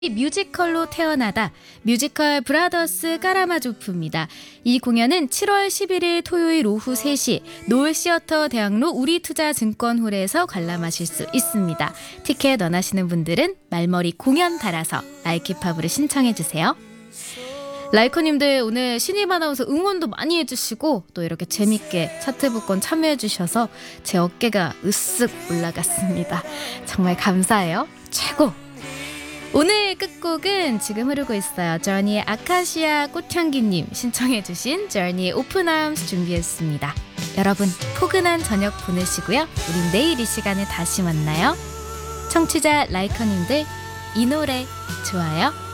뮤지컬로 태어나다 뮤지컬 브라더스 까라마조프입니다. 이 공연은 7월 11일 토요일 오후 3시 노을시어터 대학로 우리투자증권홀에서 관람하실 수 있습니다. 티켓 원하시는 분들은 말머리 공연 달아서 라이키팝으로 신청해주세요. 라이커님들 오늘 신입 아나운서 응원도 많이 해주시고 또 이렇게 재밌게 차트부권 참여해주셔서 제 어깨가 으쓱 올라갔습니다. 정말 감사해요. 최고! 오늘 끝곡은 지금 흐르고 있어요. 저니의 아카시아 꽃향기님 신청해주신 저니의 오픈 아임스 준비했습니다. 여러분 포근한 저녁 보내시고요. 우린 내일 이 시간에 다시 만나요. 청취자 라이커님들 이 노래 좋아요?